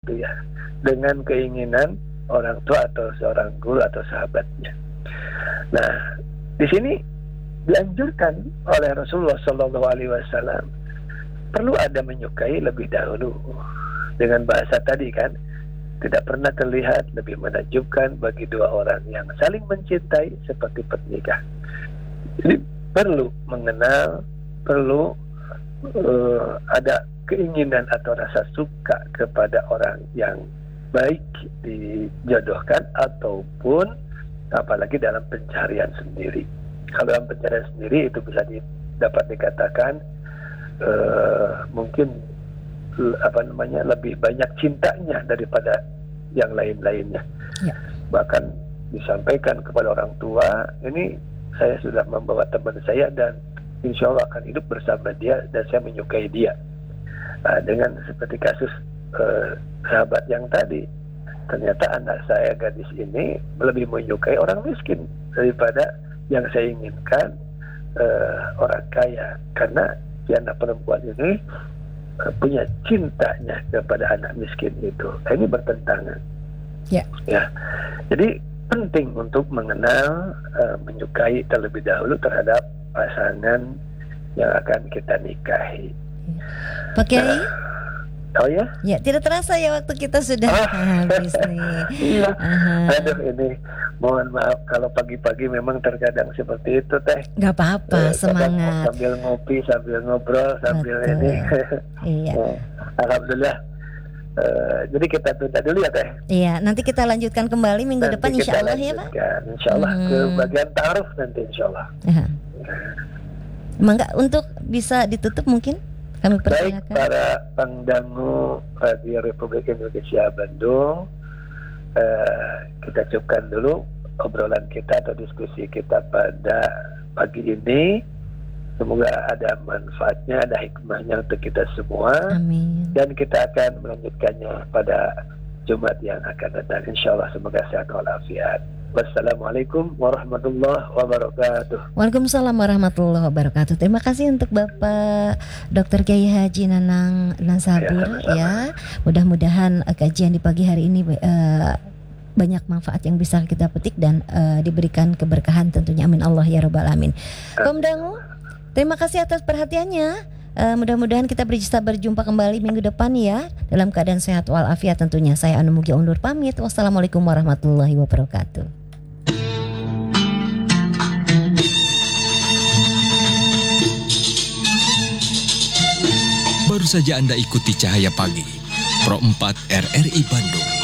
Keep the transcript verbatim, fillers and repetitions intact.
gitu ya, dengan keinginan orang tua atau seorang guru atau sahabatnya. Nah, di sini dianjurkan oleh Rasulullah Shallallahu Alaihi Wasallam perlu ada menyukai lebih dahulu. Dengan bahasa tadi kan, tidak pernah terlihat lebih menakjubkan bagi dua orang yang saling mencintai seperti pernikah. Jadi perlu mengenal, perlu uh, ada keinginan atau rasa suka kepada orang yang baik dijodohkan ataupun apalagi dalam pencarian sendiri. Kalau dalam pencarian sendiri itu bisa di, dapat dikatakan uh, mungkin apa namanya lebih banyak cintanya daripada yang lain-lainnya. Ya. Bahkan disampaikan kepada orang tua, ini saya sudah membawa teman saya dan insya Allah akan hidup bersama dia dan saya menyukai dia. Nah, dengan seperti kasus eh, sahabat yang tadi, ternyata anak saya gadis ini lebih menyukai orang miskin daripada yang saya inginkan eh, orang kaya, karena si anak perempuan ini eh, punya cintanya kepada anak miskin itu. Nah, ini bertentangan. Ya. Ya. Jadi penting untuk mengenal, eh, menyukai terlebih dahulu terhadap pasangan yang akan kita nikahi. Pak Kiai? Nah, oh ya? Ya, tidak terasa ya waktu kita sudah ah. habis nih. Iya. Aha. Aduh, ini mohon maaf kalau pagi-pagi memang terkadang seperti itu teh. Gak apa-apa, eh, semangat. Sambil ngopi, sambil ngobrol, sambil Betul. ini. Iya. Alhamdulillah. Uh, jadi kita tunda dulu ya teh. Iya, nanti kita lanjutkan kembali minggu nanti depan insya Allah ya Pak. Insya Allah hmm. ke bagian ta'aruf nanti insya Allah. Uh-huh. Mangga untuk bisa ditutup mungkin kami persilakan. Baik para pendangu Radio Republik Indonesia Bandung, uh, kita cukupkan dulu obrolan kita atau diskusi kita pada pagi ini. Semoga ada manfaatnya, ada hikmahnya untuk kita semua. Amin. Dan kita akan melanjutkannya pada Jumat yang akan datang. InsyaAllah semoga sehat walafiat. Wassalamualaikum warahmatullahi wabarakatuh. Waalaikumsalam warahmatullahi wabarakatuh. Terima kasih untuk Bapak Doktor Kiai Haji Nanang Nasabur ya, ya. Mudah-mudahan uh, kajian di pagi hari ini uh, banyak manfaat yang bisa kita petik dan uh, diberikan keberkahan tentunya. Amin Allah ya rabbal alamin. Kom Dangu, terima kasih atas perhatiannya. Uh, mudah-mudahan kita bisa berjumpa kembali minggu depan ya, dalam keadaan sehat walafiat tentunya. Saya Anu Mugia undur pamit. Wassalamualaikum warahmatullahi wabarakatuh. Baru saja Anda ikuti Cahaya Pagi Pro empat R R I Bandung.